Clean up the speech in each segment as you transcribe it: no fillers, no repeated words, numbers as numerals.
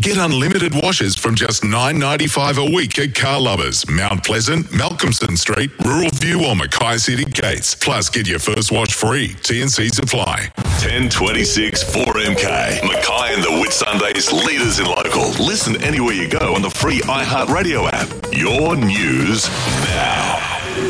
Get unlimited washes from just $9.95 a week at Car Lovers, Mount Pleasant, Malcolmson Street, Rural View or Mackay City Gates. Plus, get your first wash free. T&Cs apply. 1026 4MK. Mackay and the Whitsundays, leaders in local. Listen anywhere you go on the free iHeartRadio app. Your news now.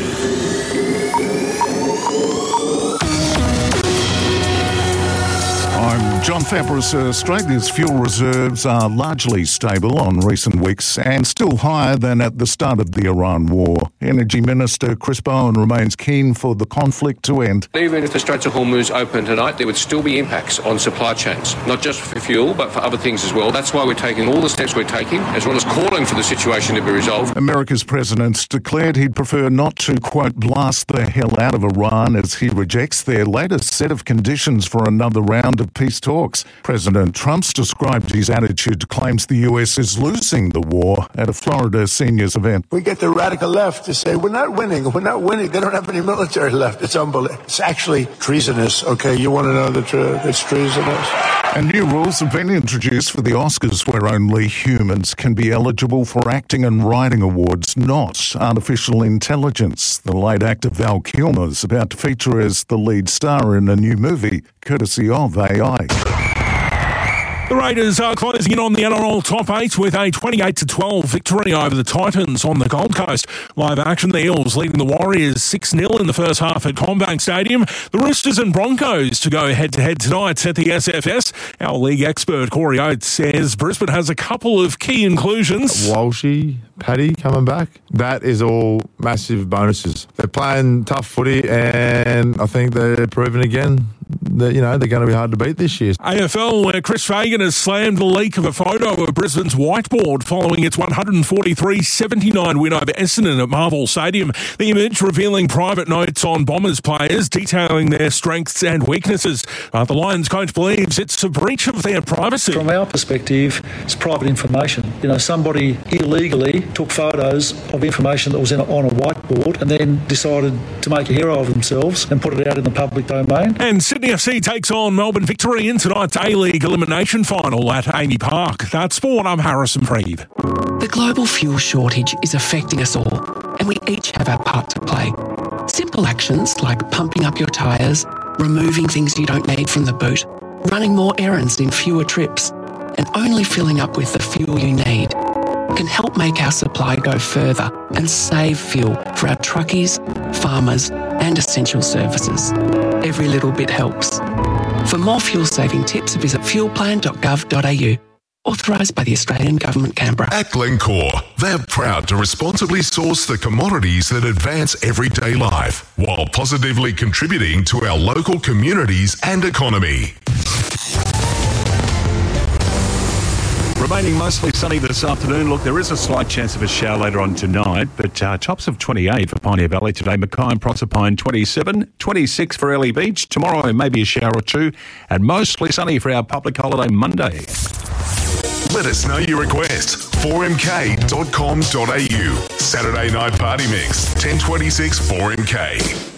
I'm John Fabris. Australia's fuel reserves are largely stable on recent weeks and still higher than at the start of the Iran war. Energy Minister Chris Bowen remains keen for the conflict to end. Even if the Straits of Hormuz open tonight, there would still be impacts on supply chains, not just for fuel, but for other things as well. That's why we're taking all the steps we're taking, as well as calling for the situation to be resolved. America's president declared he'd prefer not to, quote, blast the hell out of Iran as he rejects their latest set of conditions for another round of peace talks. President Trump's described his attitude to claims the US is losing the war at a Florida seniors event. We get the radical left to say, we're not winning. They don't have any military left. It's unbelievable. It's actually treasonous. Okay, you want to know the truth? It's treasonous. And new rules have been introduced for the Oscars where only humans can be eligible for acting and writing awards, not artificial intelligence. The late actor Val Kilmer is about to feature as the lead star in a new movie, courtesy of AI. The Raiders are closing in on the NRL top 8 with a 28-12 victory over the Titans on the Gold Coast. Live action, the Eels leading the Warriors 6-0 in the first half at CommBank Stadium. The Roosters and Broncos to go head-to-head tonight at the SFS. Our league expert Corey Oates says Brisbane has a couple of key inclusions. Walshy, Paddy coming back. That is all massive bonuses. They're playing tough footy and I think they're proving again that, they're going to be hard to beat this year. AFL, where Chris Fagan has slammed the leak of a photo of Brisbane's whiteboard following its 143-79 win over Essendon at Marvel Stadium. The image revealing private notes on Bombers players detailing their strengths and weaknesses. The Lions coach believes it's a breach of their privacy. From our perspective, it's private information. Somebody illegally took photos of information that was on a whiteboard and then decided to make a hero of themselves and put it out in the public domain. And Sydney FC takes on Melbourne Victory in tonight's A-League elimination final at Amy Park. That's Sport. I'm Harrison Freed. The global fuel shortage is affecting us all, and we each have our part to play. Simple actions like pumping up your tyres, removing things you don't need from the boot, running more errands in fewer trips, and only filling up with the fuel you need can help make our supply go further and save fuel for our truckies, farmers, and essential services. Every little bit helps. For more fuel-saving tips, visit fuelplan.gov.au. Authorised by the Australian Government, Canberra. At Glencore, they're proud to responsibly source the commodities that advance everyday life while positively contributing to our local communities and economy. Remaining mostly sunny this afternoon. Look, there is a slight chance of a shower later on tonight, but tops of 28 for Pioneer Valley today. Mackay and Proserpine 27, 26 for Ellie Beach. Tomorrow maybe a shower or two, and mostly sunny for our public holiday Monday. Let us know your request. 4mk.com.au. Saturday Night Party Mix. 1026 4MK.